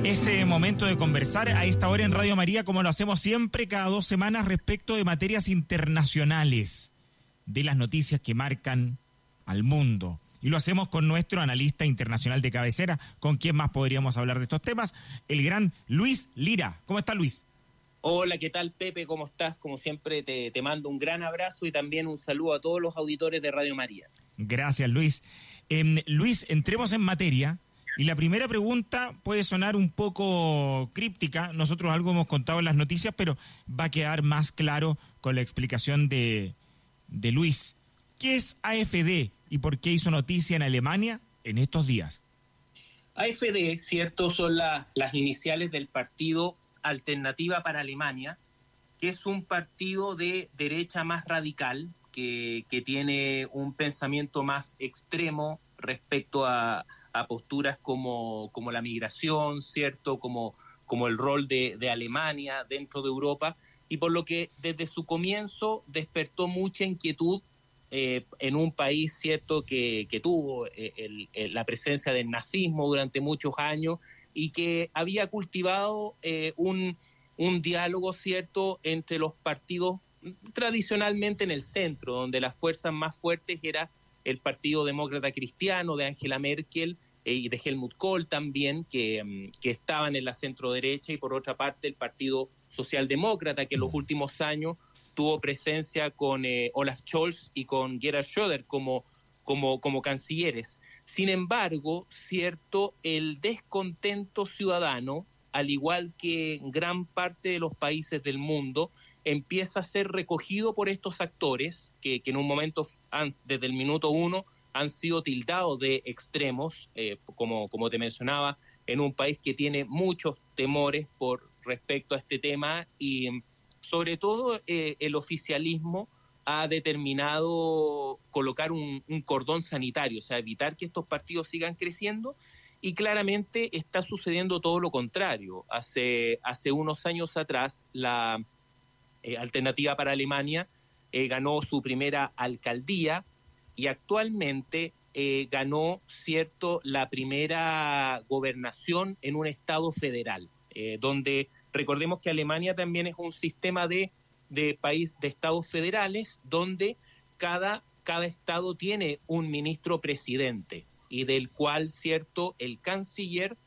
Es momento de conversar a esta hora en Radio María, como lo hacemos siempre, cada 2 semanas, respecto de materias internacionales, de las noticias que marcan al mundo. Y lo hacemos con nuestro analista internacional de cabecera, con quien más podríamos hablar de estos temas, el gran Luis Lira. ¿Cómo está, Luis? Hola, ¿qué tal, Pepe? ¿Cómo estás? Como siempre, te mando un gran abrazo y también un saludo a todos los auditores de Radio María. Gracias, Luis. Luis, entremos en materia. Y la primera pregunta puede sonar un poco críptica. Nosotros algo hemos contado en las noticias, pero va a quedar más claro con la explicación de Luis. ¿Qué es AfD y por qué hizo noticia en Alemania en estos días? AfD, cierto, son las iniciales del partido Alternativa para Alemania, que es un partido de derecha más radical, que tiene un pensamiento más extremo respecto a posturas como la migración, ¿cierto? Como el rol de Alemania dentro de Europa, y por lo que desde su comienzo despertó mucha inquietud en un país, ¿cierto?, que tuvo la presencia del nazismo durante muchos años y que había cultivado un diálogo, ¿cierto?, entre los partidos tradicionalmente en el centro, donde las fuerzas más fuertes era el Partido Demócrata Cristiano de Angela Merkel y de Helmut Kohl también, que estaban en la centro derecha, y por otra parte el Partido Socialdemócrata, que en los últimos años tuvo presencia con Olaf Scholz y con Gerhard Schröder como cancilleres. Sin embargo, cierto, el descontento ciudadano, al igual que gran parte de los países del mundo, empieza a ser recogido por estos actores que en un momento, desde el minuto 1, han sido tildados de extremos, como te mencionaba, en un país que tiene muchos temores respecto a este tema, y sobre todo el oficialismo ha determinado colocar un cordón sanitario, o sea, evitar que estos partidos sigan creciendo, y claramente está sucediendo todo lo contrario. Hace unos años atrás, la Alternativa para Alemania ganó su primera alcaldía y actualmente ganó, cierto, la primera gobernación en un estado federal, donde recordemos que Alemania también es un sistema de estados federales, donde cada estado tiene un ministro presidente y del cual, cierto, el canciller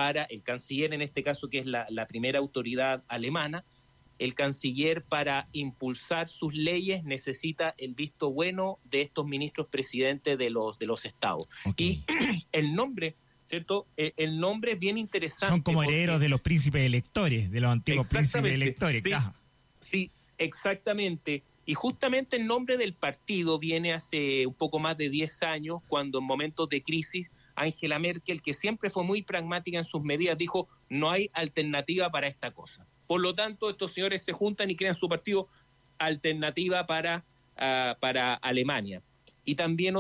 en este caso, que es la primera autoridad alemana, el canciller, para impulsar sus leyes, necesita el visto bueno de estos ministros presidentes de los estados. Okay. Y el nombre, ¿cierto? El nombre es bien interesante. Son como herederos de los príncipes electores, de los antiguos príncipes electores. Sí, sí, exactamente. Y justamente el nombre del partido viene hace un poco más de 10 años, cuando en momentos de crisis, Angela Merkel, que siempre fue muy pragmática en sus medidas, dijo: no hay alternativa para esta cosa. Por lo tanto, estos señores se juntan y crean su partido Alternativa para Alemania. Y también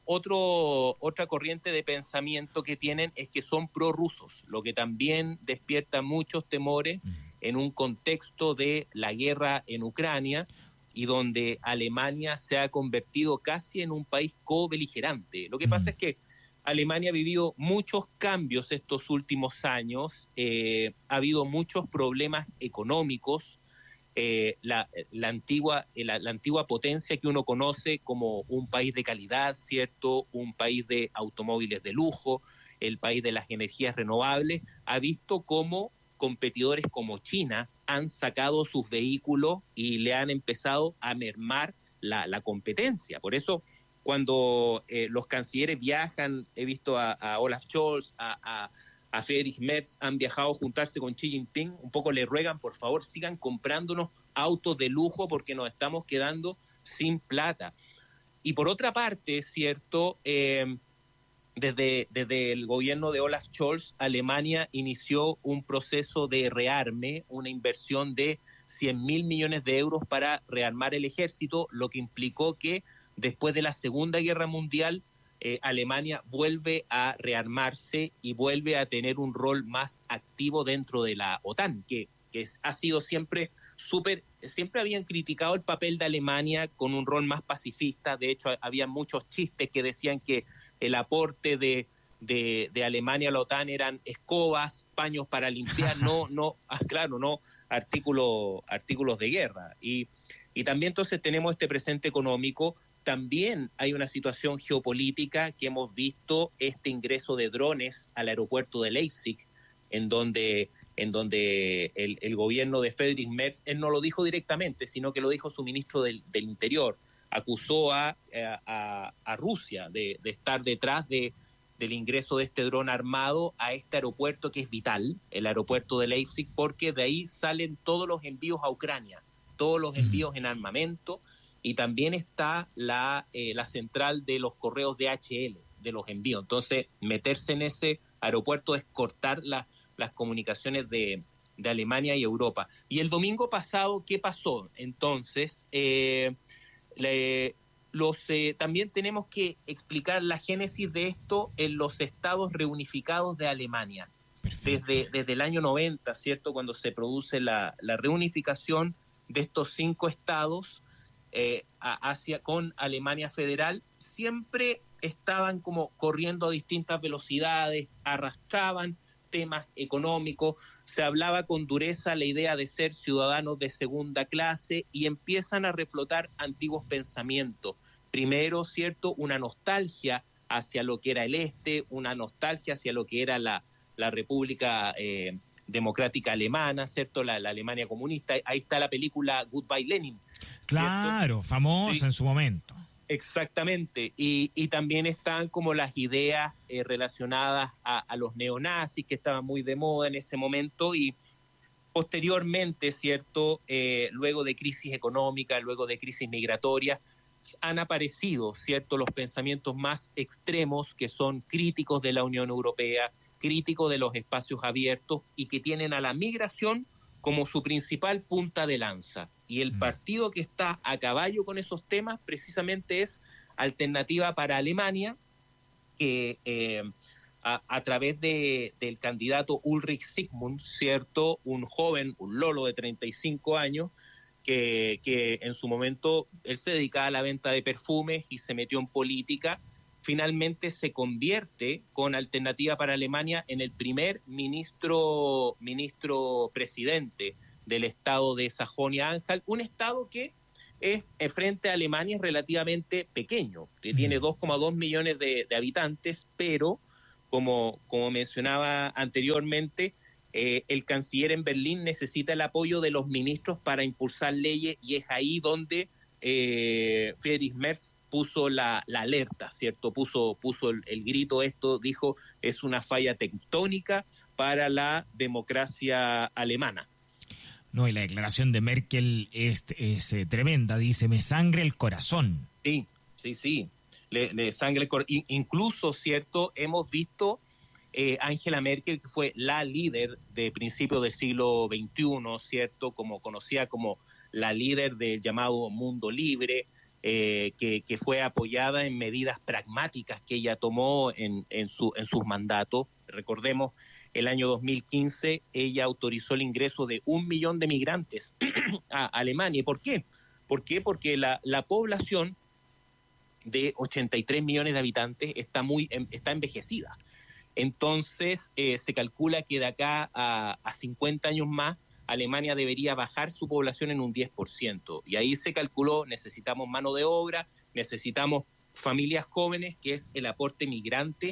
otra corriente de pensamiento que tienen es que son prorrusos, lo que también despierta muchos temores en un contexto de la guerra en Ucrania, y donde Alemania se ha convertido casi en un país co-beligerante. Lo que pasa es que Alemania ha vivido muchos cambios estos últimos años, ha habido muchos problemas económicos, la antigua potencia que uno conoce como un país de calidad, ¿cierto?, un país de automóviles de lujo, el país de las energías renovables, ha visto cómo competidores como China han sacado sus vehículos y le han empezado a mermar la competencia. Por eso, cuando los cancilleres viajan, he visto a Olaf Scholz, a Friedrich Merz, han viajado a juntarse con Xi Jinping, un poco le ruegan: por favor, sigan comprándonos autos de lujo porque nos estamos quedando sin plata. Y por otra parte, ¿cierto?, desde el gobierno de Olaf Scholz, Alemania inició un proceso de rearme, una inversión de 100.000 millones de euros para rearmar el ejército, lo que implicó que después de la Segunda Guerra Mundial, Alemania vuelve a rearmarse y vuelve a tener un rol más activo dentro de la OTAN, que ha sido siempre habían criticado el papel de Alemania con un rol más pacifista. De hecho, había muchos chistes que decían que el aporte de de Alemania a la OTAN eran escobas, paños para limpiar, no artículos de guerra. Y también entonces tenemos este presente económico. También hay una situación geopolítica que hemos visto, este ingreso de drones al aeropuerto de Leipzig, en donde el gobierno de Friedrich Merz, él no lo dijo directamente, sino que lo dijo su ministro del Interior, acusó a Rusia de estar detrás del ingreso de este dron armado a este aeropuerto que es vital, el aeropuerto de Leipzig, porque de ahí salen todos los envíos a Ucrania, todos los envíos en armamento, y también está la central de los correos DHL, de los envíos. Entonces, meterse en ese aeropuerto es cortar las comunicaciones de Alemania y Europa. Y el domingo pasado, ¿qué pasó? Entonces, también tenemos que explicar la génesis de esto en los estados reunificados de Alemania. Desde el año 90, ¿cierto? Cuando se produce la reunificación de estos 5 estados con Alemania Federal, siempre estaban como corriendo a distintas velocidades, arrastraban temas económicos, se hablaba con dureza la idea de ser ciudadanos de segunda clase y empiezan a reflotar antiguos pensamientos. Primero, ¿cierto?, una nostalgia hacia lo que era el este, una nostalgia hacia lo que era la República Democrática Alemana, ¿cierto?, la Alemania comunista. Ahí está la película Goodbye Lenin. Claro, ¿cierto? Famosa, sí, en su momento. Exactamente, y también están como las ideas relacionadas a los neonazis, que estaban muy de moda en ese momento, y posteriormente, ¿cierto?, luego de crisis económica, luego de crisis migratoria, han aparecido, ¿cierto?, los pensamientos más extremos que son críticos de la Unión Europea, críticos de los espacios abiertos y que tienen a la migración como su principal punta de lanza. Y el partido que está a caballo con esos temas precisamente es Alternativa para Alemania, que a través del candidato Ulrich Sigmund, ¿cierto?, un joven, un lolo de 35 años, que en su momento él se dedicaba a la venta de perfumes y se metió en política, finalmente se convierte con Alternativa para Alemania en el primer ministro presidente del estado de Sajonia-Anhalt, un estado que es frente a Alemania es relativamente pequeño, que tiene 2,2 millones de habitantes, pero como mencionaba anteriormente, el canciller en Berlín necesita el apoyo de los ministros para impulsar leyes, y es ahí donde Friedrich Merz puso la alerta, ¿cierto? Puso el grito, dijo, es una falla tectónica para la democracia alemana. No, y la declaración de Merkel es tremenda, dice, me sangra el corazón. Sí, le sangra el corazón. Incluso, ¿cierto?, hemos visto Angela Merkel, que fue la líder de principios del siglo XXI, ¿cierto?, como conocida como la líder del llamado mundo libre, que fue apoyada en medidas pragmáticas que ella tomó en sus mandatos. Recordemos, el año 2015 ella autorizó el ingreso de 1 millón de migrantes a Alemania. ¿Y por qué? Porque la población de 83 millones de habitantes está envejecida. Entonces se calcula que de acá a 50 años más Alemania debería bajar su población en un 10%. Y ahí se calculó, necesitamos mano de obra, necesitamos familias jóvenes, que es el aporte migrante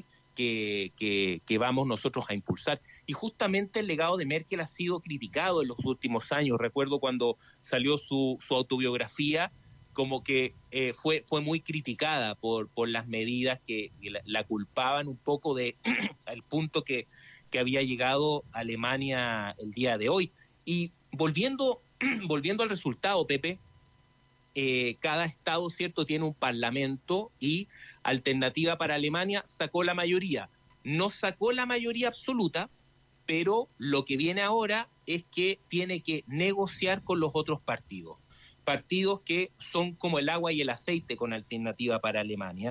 que vamos nosotros a impulsar. Y justamente el legado de Merkel ha sido criticado en los últimos años. Recuerdo cuando salió su autobiografía, como que fue muy criticada por las medidas que la culpaban un poco de al punto que había llegado Alemania el día de hoy. Y volviendo al resultado, Pepe, cada estado, ¿cierto?, tiene un parlamento, y Alternativa para Alemania sacó la mayoría. No sacó la mayoría absoluta, pero lo que viene ahora es que tiene que negociar con los otros partidos que son como el agua y el aceite con Alternativa para Alemania,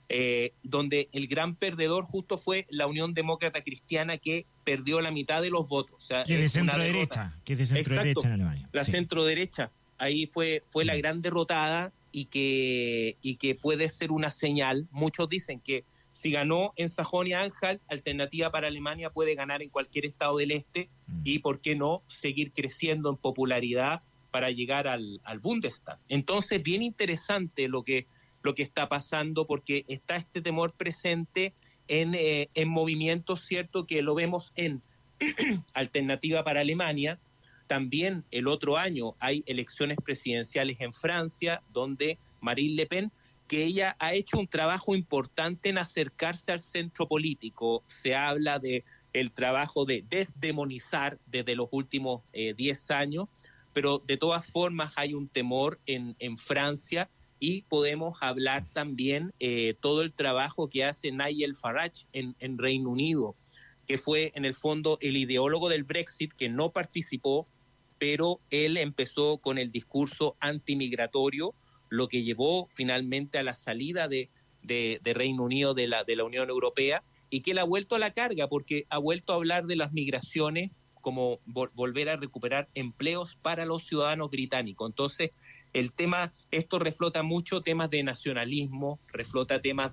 donde el gran perdedor justo fue la Unión Demócrata Cristiana, que perdió la mitad de los votos. O sea, que es de centro-derecha, en Alemania. La centro-derecha, ahí fue la gran derrotada, y que puede ser una señal. Muchos dicen que Si ganó en Sajonia-Anhalt, Alternativa para Alemania puede ganar en cualquier estado del este y, ¿por qué no?, seguir creciendo en popularidad para llegar al Bundestag. Entonces, bien interesante lo que está pasando, porque está este temor presente en movimientos, ¿cierto?, que lo vemos en Alternativa para Alemania. También el otro año hay elecciones presidenciales en Francia, donde Marine Le Pen, que ella ha hecho un trabajo importante en acercarse al centro político. Se habla de el trabajo de desdemonizar desde los últimos 10 años, pero de todas formas hay un temor en Francia, y podemos hablar también todo el trabajo que hace Nigel Farage en Reino Unido, que fue en el fondo el ideólogo del Brexit, que no participó, pero él empezó con el discurso antimigratorio, lo que llevó finalmente a la salida de Reino Unido de la Unión Europea, y que él ha vuelto a la carga, porque ha vuelto a hablar de las migraciones como volver a recuperar empleos para los ciudadanos británicos. Entonces, el tema, esto reflota mucho temas de nacionalismo, reflota temas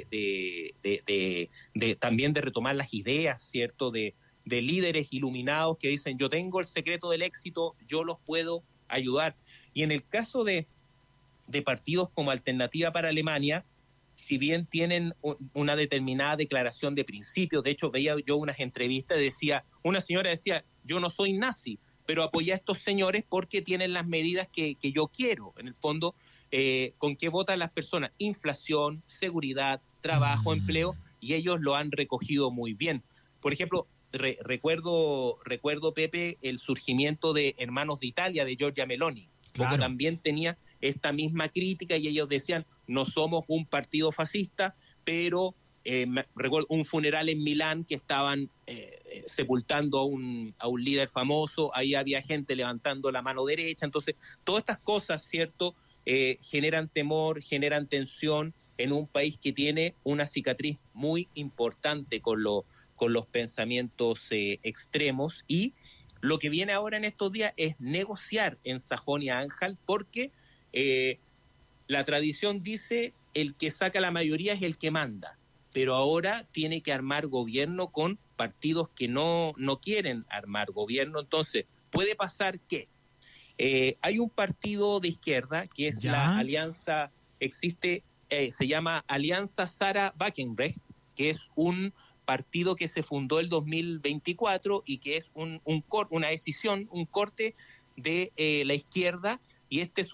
también de retomar las ideas, ¿cierto?, de líderes iluminados que dicen, yo tengo el secreto del éxito, yo los puedo ayudar. Y en el caso de partidos como Alternativa para Alemania, si bien tienen una determinada declaración de principios, de hecho veía yo unas entrevistas, una señora decía, yo no soy nazi, pero apoyé a estos señores porque tienen las medidas que yo quiero. En el fondo, ¿con qué votan las personas? Inflación, seguridad, trabajo, empleo, y ellos lo han recogido muy bien. Por ejemplo, recuerdo, Pepe, el surgimiento de Hermanos de Italia, de Giorgia Meloni, claro, porque también tenía esta misma crítica, y ellos decían, no somos un partido fascista, pero recuerdo un funeral en Milán que estaban sepultando a un líder famoso, ahí había gente levantando la mano derecha. Entonces, todas estas cosas, ¿cierto?, generan temor, generan tensión en un país que tiene una cicatriz muy importante con los pensamientos extremos, y lo que viene ahora en estos días es negociar en Sajonia-Anhalt, porque la tradición dice el que saca la mayoría es el que manda, pero ahora tiene que armar gobierno con partidos que no quieren armar gobierno. Entonces, puede pasar que hay un partido de izquierda que es la alianza, se llama Alianza Sarah Wagenknecht, que es un partido que se fundó el 2024 y que es una decisión, un corte de la izquierda, y este es